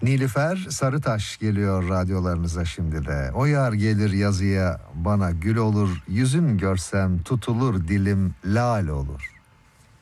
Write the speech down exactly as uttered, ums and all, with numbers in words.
Nilüfer Sarıtaş geliyor radyolarınıza şimdi de. O yar gelir yazıya bana gül olur, yüzün görsem tutulur dilim lal olur.